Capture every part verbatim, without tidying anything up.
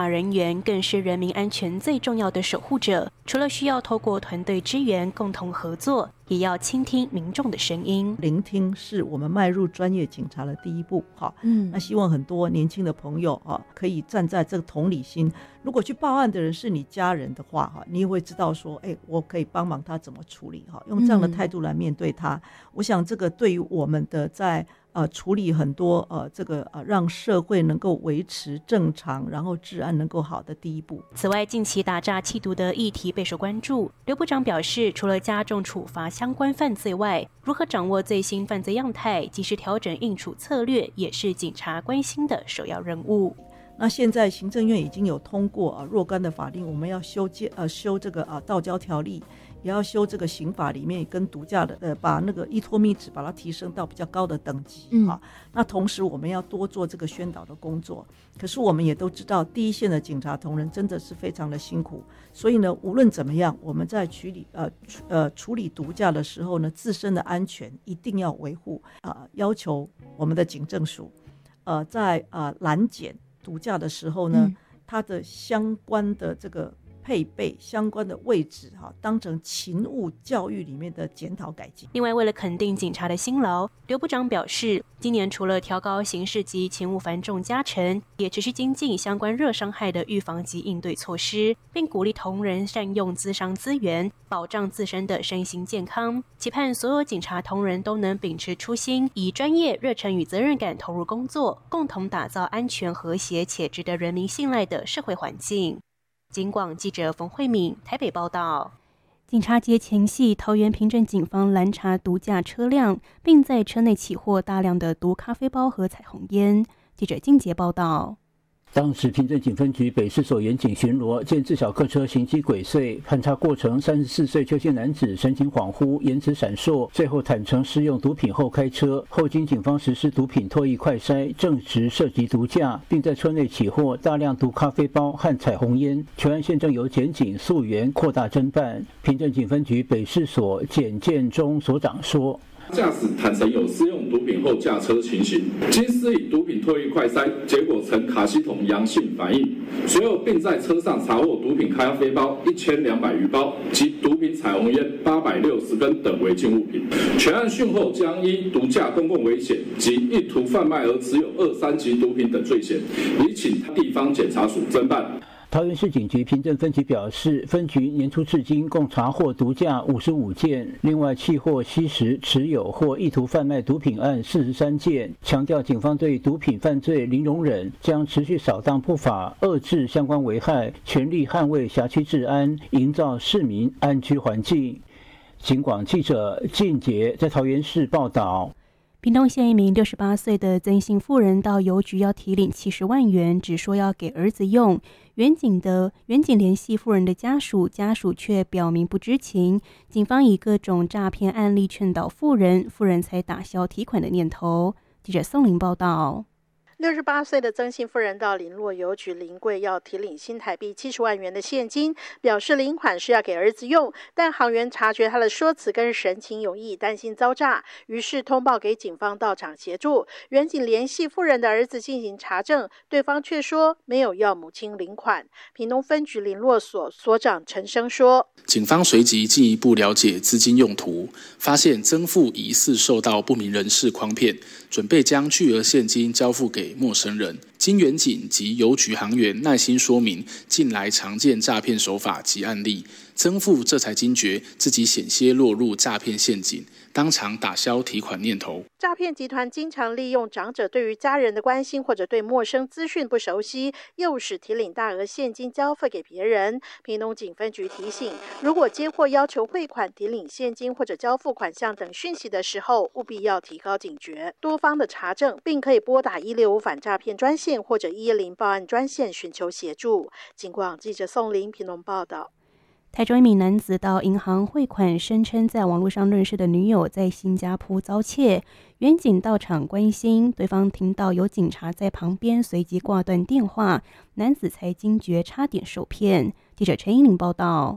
人员更是人民安全最重要的守护者，除了需要透过团队支援共同合作，也要倾听民众的声音。 聆听是我们迈入专业警察的第一步。嗯，那希望很多年轻的朋友可以站在这个同理心，如果去报案的人是你家人的话，你也会知道说，哎，我可以帮忙他怎么处理，用这样的态度来面对他。嗯、我想这个对于我们的在呃处理很多呃这个呃让社会能够维持正常，然后治安能够好的第一步。 此外，近期打诈缉毒的议题备受关注。刘部长表示，除了加重处罚相关犯罪外，如何掌握最新犯罪样态，及时调整应处策略，也是警察关心的首要任务。 那现在行政院已经有通过、啊、若干的法令，我们要修呃修这个啊道交条例，也要修这个刑法里面跟毒驾的呃把那个依托密值把它提升到比较高的等级、嗯啊、那同时我们要多做这个宣导的工作。可是我们也都知道，第一线的警察同仁真的是非常的辛苦，所以呢，无论怎么样，我们在处理呃呃处理毒驾的时候呢，自身的安全一定要维护啊、呃，要求我们的警政署呃在呃拦检毒驾的时候呢、嗯、它的相关的这个配备相关的位置当成勤务教育里面的检讨改进。 另外，为了肯定警察的辛劳，刘部长表示，今年除了调高刑事及勤务繁重加成，也持续精进相关热伤害的预防及应对措施，并鼓励同仁善用咨商资源，保障自身的身心健康。期盼所有警察同仁都能秉持初心，以专业、热忱与责任感投入工作，共同打造安全、和谐且值得人民信赖的社会环境。警广记者冯慧敏台北报道。警察节前夕，桃园平镇警方拦查毒驾车辆，并在车内起获大量的毒咖啡包和彩虹烟。记者金杰报道。 当时平镇警分局北市所严警巡逻，见自小客车行迹鬼祟，盘查过程，三十四岁邱姓男子神情恍惚，言辞闪烁，最后坦承施用毒品后开车。后经警方实施毒品唾液快筛，证实涉及毒驾，并在车内起获大量毒咖啡包和彩虹烟。全案现正由检警溯源扩大侦办。平镇警分局北市所检建中所长说， 驾驶坦承有施用毒品后驾车情形，经施以毒品唾液快筛，结果呈卡西酮阳性反应。随后并在车上查获毒品咖啡包一千两百余包及毒品彩虹烟八百六十根等违禁物品。全案讯后将依毒驾公共危险及意图贩卖而持有二三级毒品等罪嫌，已请地方检察署侦办。 桃园市警局平镇分局表示，分局年初至今共查获毒驾五十五件，另外契获吸食、持有或意图贩卖毒品案四十三件。强调警方对毒品犯罪零容忍，将持续扫荡不法，遏制相关危害，全力捍卫辖区治安，营造市民安居环境。警广记者靳杰在桃园市报道。 屏东县一名六十八岁的曾姓妇人到邮局要提领七十万元，只说要给儿子用。远警的远警联系妇人的家属，家属却表明不知情。警方以各种诈骗案例劝导妇人，妇人才打消提款的念头。记者宋玲报道。 六十八岁的曾姓妇人到林落邮局临柜要提领新台币七十万元的现金，表示领款是要给儿子用，但行员察觉他的说辞跟神情有异，担心遭诈，于是通报给警方到场协助。远警联系妇人的儿子进行查证，对方却说没有要母亲领款。屏东分局林落所所长陈生说， 警方随即进一步了解资金用途，发现曾妇疑似受到不明人士诓骗，准备将巨额现金交付给陌生人。经远警及邮局行员耐心说明近来常见诈骗手法及案例，曾妇这才惊觉自己险些落入诈骗陷阱，当场打消提款念头。 诈骗集团经常利用长者对于家人的关心，或者对陌生资讯不熟悉，诱使提领大额现金交付给别人。屏东警分局提醒，如果接获要求汇款、提领现金或者交付款项等讯息的时候，务必要提高警觉，多方的查证，并可以拨打一六五反诈骗专线或者一一零报案专线寻求协助。警广记者宋玲屏东报道。 台中一名男子到银行汇款，声称在网络上认识的女友在新加坡遭窃，远警到场关心，对方听到有警察在旁边，随即挂断电话，男子才惊觉差点受骗。记者陈依玲报道。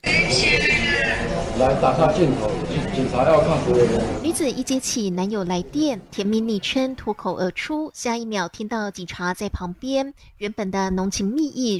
来打下镜头，警察要看服务员。 女子一接起男友来电，甜蜜昵称脱口而出，下一秒听到警察在旁边，原本的浓情蜜意